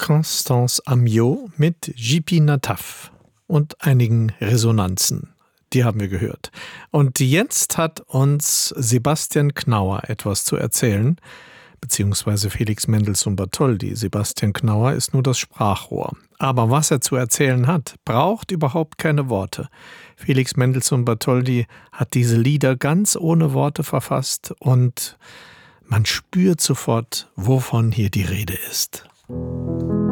Constance Amiot mit J.P. Nataf und einigen Resonanzen. Die haben wir gehört. Und jetzt hat uns Sebastian Knauer etwas zu erzählen, beziehungsweise Felix Mendelssohn Bartholdy. Sebastian Knauer ist nur das Sprachrohr. Aber was er zu erzählen hat, braucht überhaupt keine Worte. Felix Mendelssohn Bartholdy hat diese Lieder ganz ohne Worte verfasst und man spürt sofort, wovon hier die Rede ist.